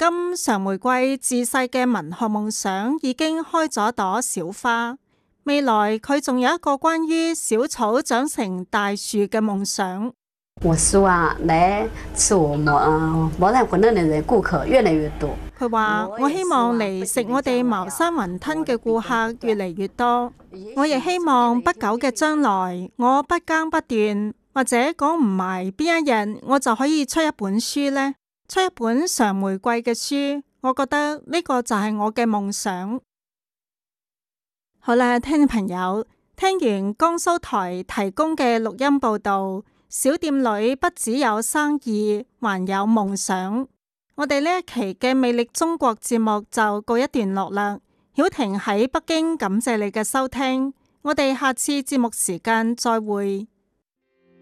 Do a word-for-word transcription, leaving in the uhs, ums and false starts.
今常玫瑰自細嘅文學夢想已經開咗朵小花，未來佢仲有一個關於小草長成大樹嘅夢想。 我希望嚟吃我們啊茅山餛飩嘅人顧客越來越多。 佢話：我希望嚟食我哋茅山雲吞嘅顧客越嚟越多。我亦希望不久嘅將來，我不間不斷，或者講唔埋邊一日，我就可以出一本書呢，出一本常玫瑰嘅書。我覺得呢個就係我嘅夢想。好啦，聽眾朋友，聽完江蘇台提供嘅錄音報道，小店裏不只有生意，還有夢想。我哋呢一期嘅魅力中國節目就告一段落啦。曉婷喺北京，感謝你嘅收聽，我哋下次節目時間再會。